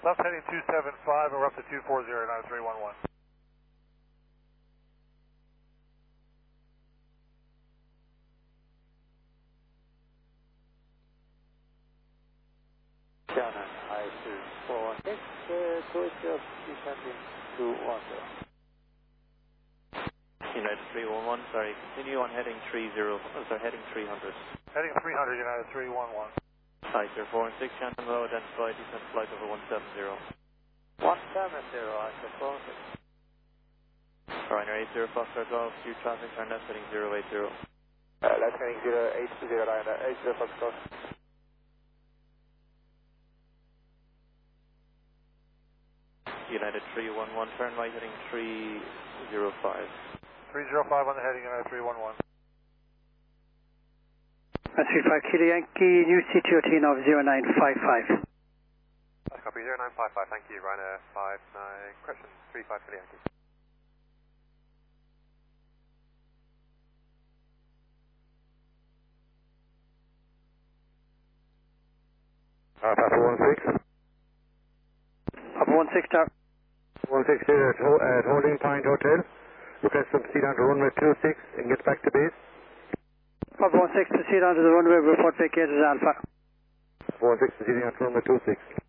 Left heading 275 and we're up to 240, 9311. Shannon, I-246, cruise of descending to 10. United 311, sorry, continue on heading 300. Heading 300, United 311. Hi, sir, 4 and 6, Shannon low, identify, descent flight over 170. 170, I suppose. Ryanair 80 Foxtrot Golf, Q traffic, turn left heading 080. Left heading 080, Ryanair 80 Foxtrot. United 311, turn right heading 305. 305 on the heading, United 311. 35 Kilo Yankee, new CTOT of 0955. That's copy, 0955, thank you, Ryanair 59, correction, 35 Kilo Yankee. Papa 16. Papa 16 star. 16 here at Holding Point Hotel. Request to proceed onto runway 26 and get back to base. Papa 16 proceed onto the runway, report vacated Alpha. 16 proceeding onto runway 26.